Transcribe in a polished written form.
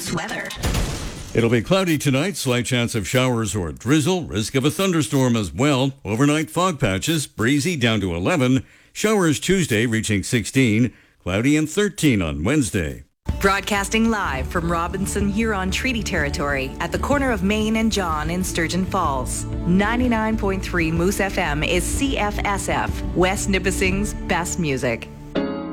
Moose weather. It'll be cloudy tonight, slight chance of showers or drizzle, risk of a thunderstorm as well. Overnight fog patches, breezy down to 11. Showers Tuesday reaching 16. Cloudy and 13 on Wednesday. Broadcasting live from Robinson Huron Treaty Territory at the corner of Main and John in Sturgeon Falls. 99.3 Moose FM is CFSF, West Nipissing's best music.